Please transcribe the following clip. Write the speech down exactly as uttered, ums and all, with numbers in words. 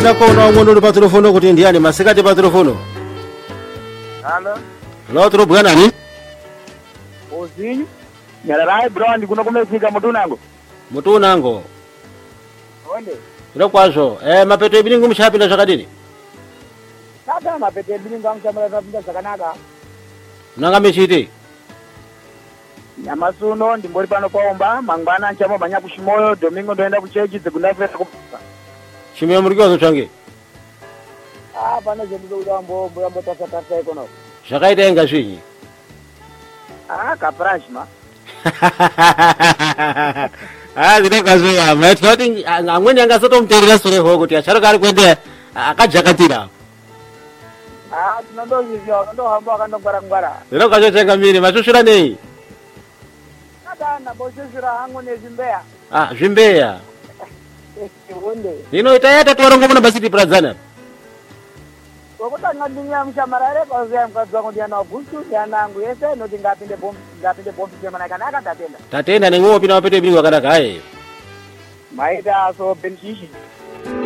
Kapena kona ngono pa telefono kuti ndiani masikati pa telefono. Halo. Lo tro bwana ni? Ozinho. Nyalarai bro ndikuno kumefika mutunango. Mutunango. Onde? Ilo kwazo. Eh mapeto ibilingu mshapinda zvakadini? Saka mapeto ibilingu amshamala tapinda zvakanaka. Nanga mechiti. Nyamasuno ndimbori pano paomba mangwana nchamo manya kushimoyo domingo ndoenda kuchechi dzekundapera kupa. Shimoyo murikyo zotsvange. Ah pano zvedu udambo mboyambo tasa tasa ikono. Zvakaita enga zvinyi? Ah kaprashma. Ah zvinenge zvoyama toti amweni angasotomuteerera sore ho kuti acharuka ari kuende akajakatira. Ah tinondozvizva ndohamba akandongwara ngwara. Zvinenge zvotenga miri mashushura nei? Kana boshishira hangu nezimbeya. Ah zvimbeya. Onde. Hino itaita torongo muna basi tipradzana. Kokutanga ndinya mshamarare kwaziya mkadzi wangu ndiana wagusu ndiana angu yese noti ngapinde bombi ngapinde bombi chemana kanaka tatenda. Tatenda nengopi na mapeto ibilingu akanaka aye. Maita so benchishi.